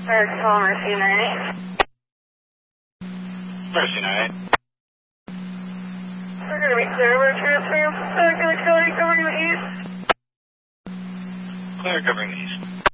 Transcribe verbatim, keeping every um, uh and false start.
Or call Mercy nine eight. Mercy nine eight. We're going to be clear. We're transferring. We're going to covering the east. Clear covering the east.